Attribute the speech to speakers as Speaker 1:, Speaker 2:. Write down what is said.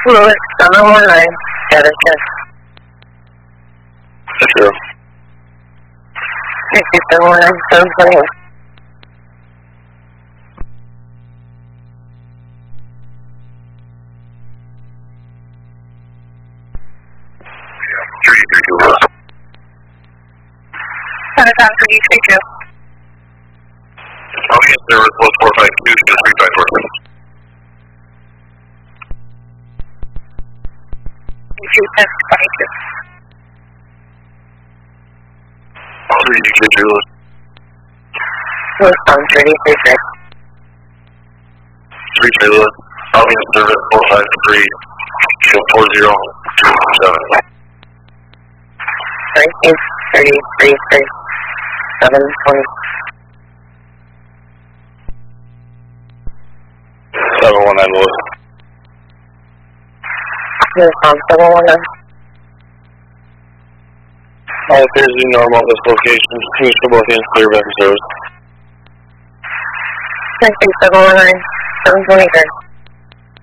Speaker 1: Lewis, 719, got a check.
Speaker 2: True.
Speaker 1: 719, 721. Pentagon 332.
Speaker 2: Oh, yes, there was 452, 354.
Speaker 1: 22.
Speaker 2: 322.
Speaker 1: Lewis, 333.
Speaker 2: 32. Army Service 453, 4027.
Speaker 1: 33, 720.
Speaker 2: 719 Lewis.
Speaker 1: Lewis, 719.
Speaker 2: All appears to be normal at this location. Use for both ends, clear back service.
Speaker 1: 719, 723.